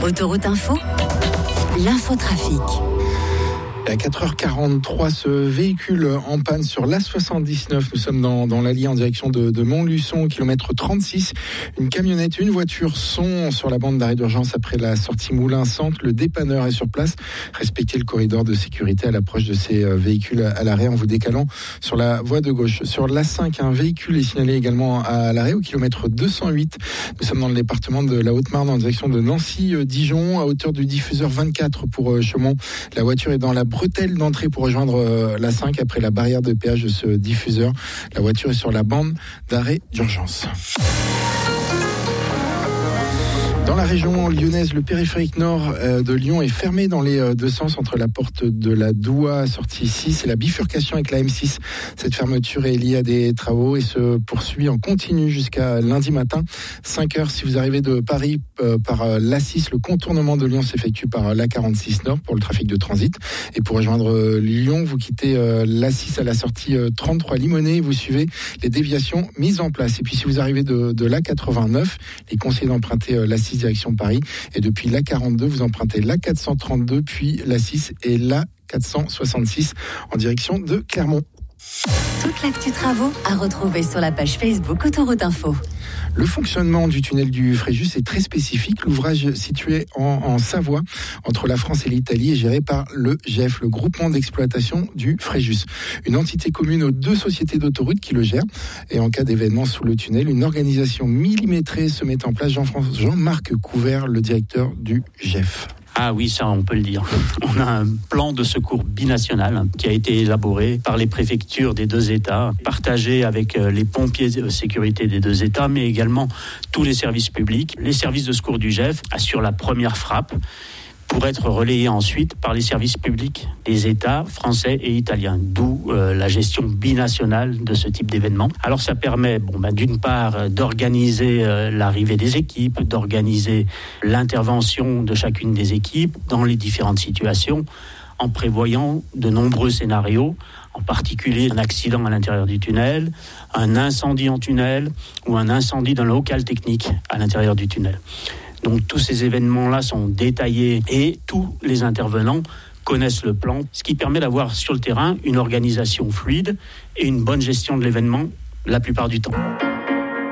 Autoroute Info, l'infotrafic. À 4h43, ce véhicule en panne sur l'A79. Nous sommes dans l'Allier en direction de Montluçon, kilomètre 36. Une camionnette et une voiture sont sur la bande d'arrêt d'urgence après la sortie Moulins-Centre. Le dépanneur est sur place. Respectez le corridor de sécurité à l'approche de ces véhicules à l'arrêt en vous décalant sur la voie de gauche. Sur l'A5, un véhicule est signalé également à l'arrêt au kilomètre 208. Nous sommes dans le département de la Haute-Marne en direction de Nancy-Dijon, à hauteur du diffuseur 24 pour Chaumont. La voiture est dans la bretelle d'entrée pour rejoindre la 5 après la barrière de péage de ce diffuseur. La voiture est sur la bande d'arrêt d'urgence. Dans la région lyonnaise, le périphérique nord de Lyon est fermé dans les deux sens entre la porte de la Doua, sortie 6, et la bifurcation avec la M6. Cette fermeture est liée à des travaux et se poursuit en continu jusqu'à lundi matin, 5h. Si vous arrivez de Paris par l'A6, le contournement de Lyon s'effectue par l'A46 Nord pour le trafic de transit. Et pour rejoindre Lyon, vous quittez l'A6 à la sortie 33 Limonest et vous suivez les déviations mises en place. Et puis si vous arrivez de l'A89, les conseillers d'emprunter l'A6 direction Paris, et depuis l'A42 vous empruntez l'A432 puis l'A6 et l'A466 en direction de Clermont. Toute l'actu travaux à retrouver sur la page Facebook Autoroute Info. Le fonctionnement du tunnel du Fréjus est très spécifique. L'ouvrage situé en Savoie, entre la France et l'Italie, est géré par le GEF, le groupement d'exploitation du Fréjus. Une entité commune aux deux sociétés d'autoroutes qui le gèrent. Et en cas d'événement sous le tunnel, une organisation millimétrée se met en place. Jean-Marc Couvert, le directeur du GEF. Ah oui, ça on peut le dire. On a un plan de secours binational qui a été élaboré par les préfectures des deux États, partagé avec les pompiers de sécurité des deux États, mais également tous les services publics. Les services de secours du GEF assurent la première frappe pour être relayés ensuite par les services publics des États français et italiens, d'où la gestion binationale de ce type d'événement. Alors ça permet, d'une part, d'organiser l'arrivée des équipes, d'organiser l'intervention de chacune des équipes dans les différentes situations, en prévoyant de nombreux scénarios, en particulier un accident à l'intérieur du tunnel, un incendie en tunnel ou un incendie d'un local technique à l'intérieur du tunnel. Donc tous ces événements-là sont détaillés et tous les intervenants connaissent le plan, ce qui permet d'avoir sur le terrain une organisation fluide et une bonne gestion de l'événement la plupart du temps.